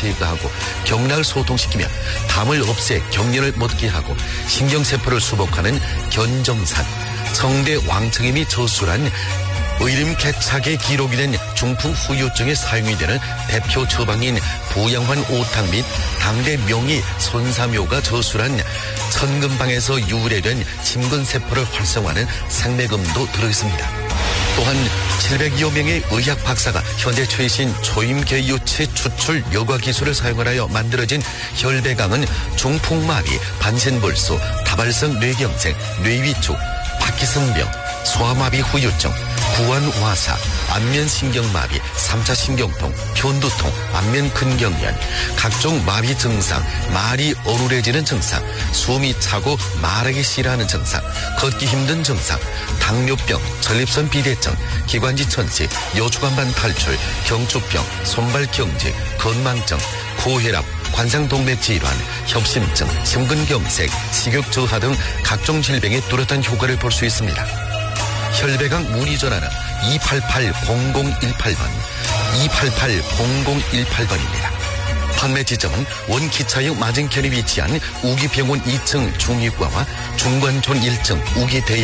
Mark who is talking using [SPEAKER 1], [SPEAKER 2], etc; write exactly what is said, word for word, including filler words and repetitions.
[SPEAKER 1] 제거하고 경락을 소통시키며 담을 없애 경련을 멎게 하고 신경세포를 수복하는 견정산, 성대 왕청임이 저술한 의림 개착에 기록이 된 중풍 후유증에 사용이 되는 대표 처방인 부양환 오탕 및 당대 명의 손사묘가 저술한 천금방에서 유래된 심근세포를 활성화하는 생매금도 들어있습니다. 또한 칠백여 명의 의학 박사가 현재 최신 초임계유체 추출 여과 기술을 사용하여 만들어진 혈배강은 중풍마비, 반신불수, 다발성 뇌경색, 뇌위축, 파키슨병, 소아마비 후유증, 구안화사, 안면신경마비, 삼차 신경통, 편두통, 안면근경련, 각종 마비 증상, 말이 어눌해지는 증상, 숨이 차고 말하기 싫어하는 증상, 걷기 힘든 증상, 당뇨병, 전립선 비대증, 기관지 천식, 여주관반 탈출, 경추병, 손발경직, 건망증, 고혈압, 관상동맥 질환, 협심증, 심근경색, 식욕저하 등 각종 질병에 뚜렷한 효과를 볼 수 있습니다. 혈배강 문의 전화는 이팔팔 공공일팔 번, 이팔팔 공공일팔 번입니다. 판매 지점은 원기차역 맞은편에 위치한 우기병원 이 층 중의과와 중관촌 일 층 우기대학